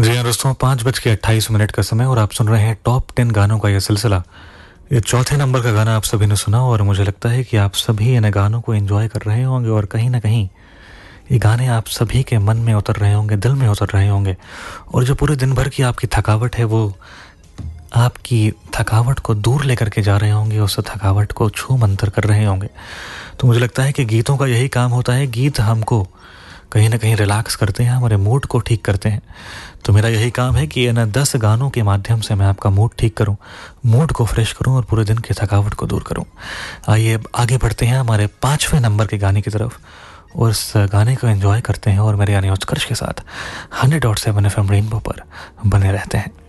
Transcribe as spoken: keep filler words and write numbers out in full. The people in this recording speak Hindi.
जी हाँ दोस्तों, पाँच बज के अट्ठाईस मिनट का समय और आप सुन रहे हैं टॉप टेन गानों का यह सिलसिला। ये चौथे नंबर का गाना आप सभी ने सुना और मुझे लगता है कि आप सभी इन गानों को एंजॉय कर रहे होंगे और कहीं ना कहीं ये गाने आप सभी के मन में उतर रहे होंगे, दिल में उतर रहे होंगे और जो पूरे दिन भर की आपकी थकावट है वो आपकी थकावट को दूर लेकर के जा रहे होंगे, उस थकावट को छू मंतर कर रहे होंगे। तो मुझे लगता है कि गीतों का यही काम होता है, गीत हमको कहीं ना कहीं रिलैक्स करते हैं, हमारे मूड को ठीक करते हैं। तो मेरा यही काम है कि इन दस गानों के माध्यम से मैं आपका मूड ठीक करूं, मूड को फ्रेश करूं और पूरे दिन की थकावट को दूर करूं। आइए आगे बढ़ते हैं हमारे पाँचवें नंबर के गाने की तरफ और इस गाने को एंजॉय करते हैं और मेरे यानी उत्कर्ष के साथ hundred dot seven F M rainbow पर बने रहते हैं।